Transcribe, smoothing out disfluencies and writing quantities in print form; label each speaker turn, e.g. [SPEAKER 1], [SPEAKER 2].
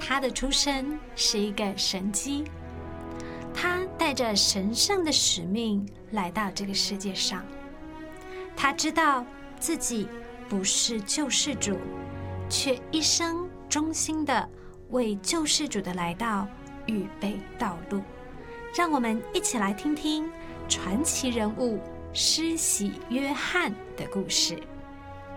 [SPEAKER 1] 他的出生是一个神迹，他带着神圣的使命来到这个世界上。他知道自己不是救世主，却一生忠心地为救世主的来到预备道路。让我们一起来听听传奇人物施洗约翰的故事。